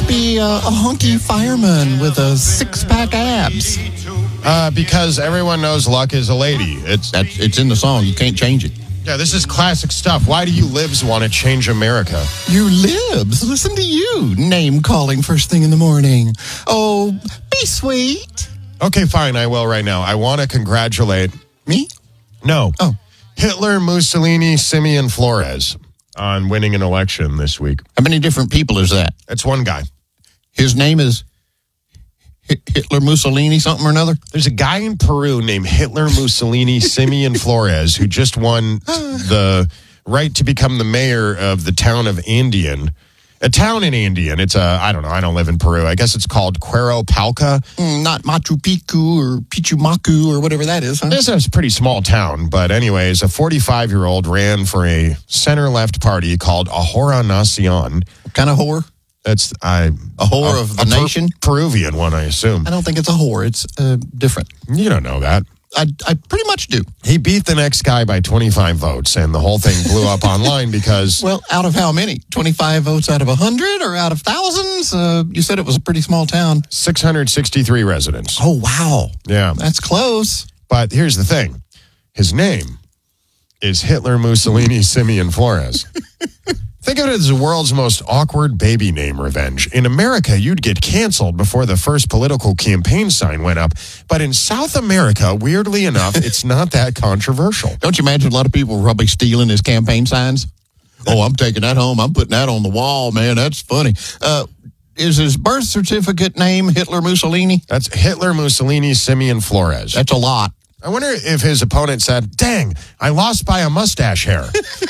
be a hunky fireman with a six-pack abs? Because everyone knows Luck is a lady. It's in the song. You can't change it. Yeah, this is classic stuff. Why do you libs want to change America? You libs, listen to you, name-calling first thing in the morning. Oh, be sweet. Okay, fine, I will right now. I want to congratulate... Me? No. Oh. Hitler, Mussolini, Simeon Flores on winning an election this week. How many different people is that? That's one guy. His name is Hitler, Mussolini, something or another? There's a guy in Peru named Hitler, Mussolini, Simeon Flores who just won the right to become the mayor of the town of Andean. A town in Andean. It's I don't know. I don't live in Peru. I guess it's called Cueropalca. Not Machu Picchu or Pichumacu or whatever that is, huh? This is a pretty small town. But anyways, a 45-year-old ran for a center-left party called Ahora Nacion. What kind of whore? That's a whore of the nation? Peruvian one, I assume. I don't think it's a whore. It's different. You don't know that. I pretty much do. He beat the next guy by 25 votes, and the whole thing blew up online because... Well, out of how many? 25 votes out of 100 or out of thousands? You said it was a pretty small town. 663 residents. Oh, wow. Yeah. That's close. But here's the thing. His name is Hitler, Mussolini, Simeon Flores. Think of it as the world's most awkward baby name revenge. In America, you'd get canceled before the first political campaign sign went up. But in South America, weirdly enough, it's not that controversial. Don't you imagine a lot of people were probably stealing his campaign signs? Oh, I'm taking that home. I'm putting that on the wall, man. That's funny. Is his birth certificate name Hitler Mussolini? That's Hitler, Mussolini, Simeon Flores. That's a lot. I wonder if his opponent said, dang, I lost by a mustache hair.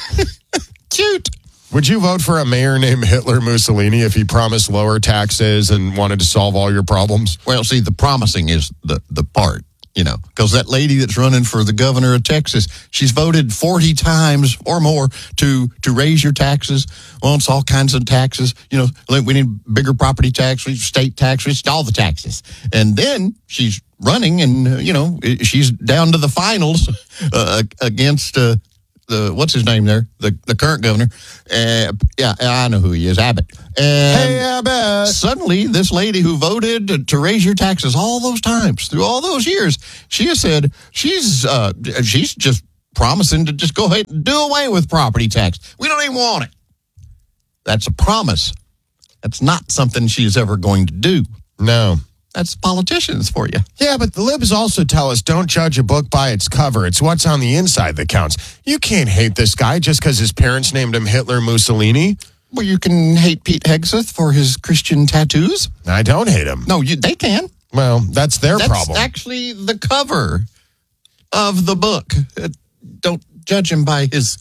Cute. Would you vote for a mayor named Hitler Mussolini if he promised lower taxes and wanted to solve all your problems? Well, see, the promising is the part, because that lady that's running for the governor of Texas, she's voted 40 times or more to raise your taxes, wants all kinds of taxes. We need bigger property taxes, state taxes, all the taxes. And then she's running and, she's down to the finals against... what's his name there? The current governor. Yeah, I know who he is, Abbott. And hey, Abbott. Suddenly, this lady who voted to raise your taxes all those times, through all those years, she has said she's just promising to just go ahead and do away with property tax. We don't even want it. That's a promise. That's not something she's ever going to do. No. That's politicians for you. Yeah, but the libs also tell us don't judge a book by its cover. It's what's on the inside that counts. You can't hate this guy just because his parents named him Hitler Mussolini. Well, you can hate Pete Hegseth for his Christian tattoos. I don't hate him. No, they can. Well, that's their problem. That's actually the cover of the book. Don't judge him by his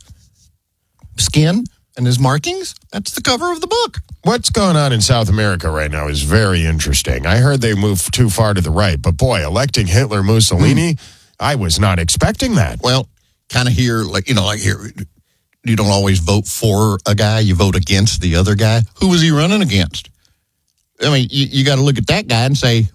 skin and his markings. That's the cover of the book. What's going on in South America right now is very interesting. I heard they moved too far to the right, but boy, electing Hitler Mussolini, I was not expecting that. Well, kind of here, here, you don't always vote for a guy, you vote against the other guy. Who was he running against? I mean, you got to look at that guy and say,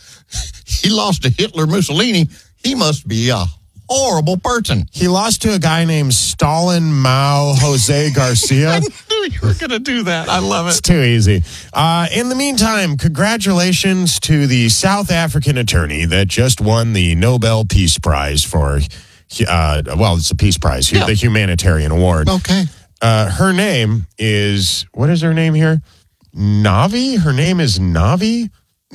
he lost to Hitler Mussolini. He must be a horrible person. He lost to a guy named Stalin Mao Jose Garcia. I knew you were going to do that. I love it. It's too easy. In the meantime, congratulations to the South African attorney that just won the Nobel Peace Prize for, it's a Peace Prize, the Humanitarian Award. Okay. Her name is, what is her name here? Navi? Her name is Navi?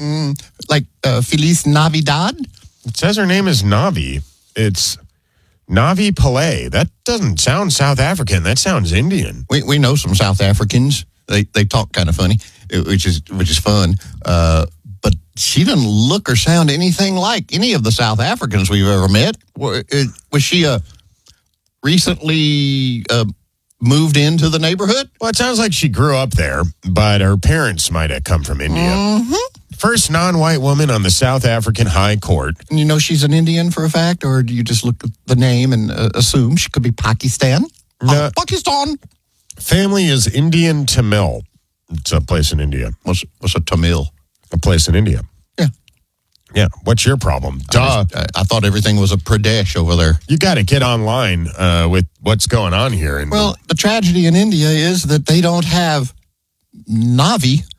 Feliz Navidad? It says her name is Navi. It's Navi Pillay. That doesn't sound South African. That sounds Indian. We know some South Africans. They talk kind of funny, which is fun. But she doesn't look or sound anything like any of the South Africans we've ever met. Was she recently moved into the neighborhood? Well, it sounds like she grew up there, but her parents might have come from India. Mm-hmm. First non-white woman on the South African High Court. And you know she's an Indian for a fact, or do you just look at the name and assume she could be Pakistan? No. Pakistan. Family is Indian Tamil. It's a place in India. What's a Tamil? A place in India. Yeah. Yeah. What's your problem? Duh. I thought everything was a Pradesh over there. You got to get online with what's going on here. Well, the tragedy in India is that they don't have Navi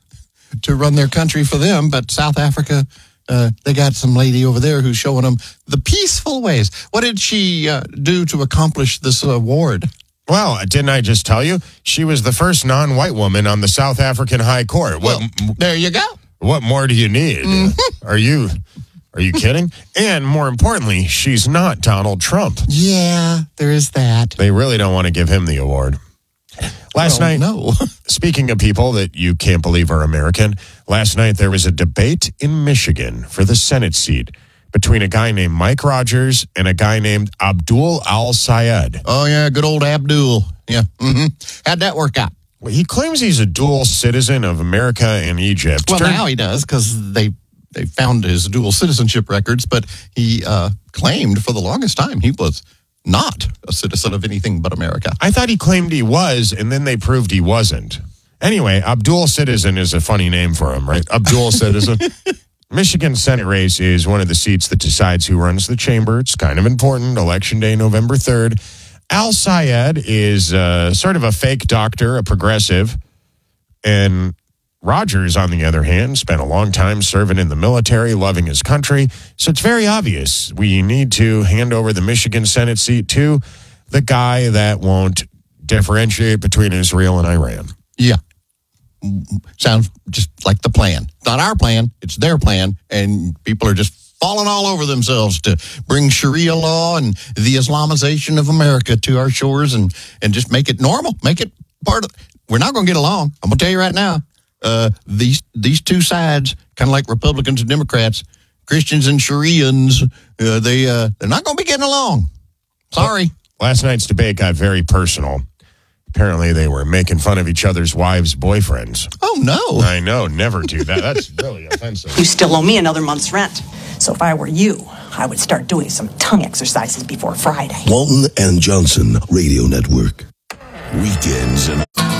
to run their country for them, but South Africa, they got some lady over there who's showing them the peaceful ways. What did she do to accomplish this award? Well, didn't I just tell you? She was the first non-white woman on the South African High Court. Well, there you go. What more do you need? Are you kidding? And more importantly, she's not Donald Trump. Yeah, there is that. They really don't want to give him the award. Last night, no. Speaking of people that you can't believe are American, last night there was a debate in Michigan for the Senate seat between a guy named Mike Rogers and a guy named Abdul Al-Sayed. Oh, yeah, good old Abdul. Yeah. How'd that work out? Well, he claims he's a dual citizen of America and Egypt. Well, now he does, because they found his dual citizenship records, but he claimed for the longest time he was not a citizen of anything but America. I thought he claimed he was, and then they proved he wasn't. Anyway, Abdul Citizen is a funny name for him, right? Abdul Citizen. Michigan Senate race is one of the seats that decides who runs the chamber. It's kind of important. Election day, November 3rd. Al-Sayed is sort of a fake doctor, a progressive. And Rogers, on the other hand, spent a long time serving in the military, loving his country. So it's very obvious we need to hand over the Michigan Senate seat to the guy that won't differentiate between Israel and Iran. Yeah. Sounds just like the plan. It's not our plan, it's their plan, and people are just falling all over themselves to bring Sharia law and the Islamization of America to our shores and just make it normal, make it part of. We're not going to get along. I'm going to tell you right now, these two sides, kind of like Republicans and Democrats, Christians and Sharians, they're not going to be getting along. Sorry. Last night's debate got very personal. Apparently, they were making fun of each other's wives' boyfriends. Oh, no. I know. Never do that. That's really offensive. You still owe me another month's rent. So if I were you, I would start doing some tongue exercises before Friday. Walton and Johnson Radio Network. Weekends and...